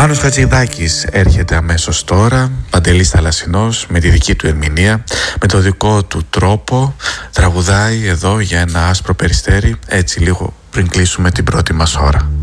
Μάνος Χατζηδάκης έρχεται αμέσως τώρα, Παντελής Θαλασσινός με τη δική του ερμηνεία, με το δικό του τρόπο τραγουδάει εδώ για ένα άσπρο περιστέρι, έτσι λίγο πριν κλείσουμε την πρώτη μας ώρα.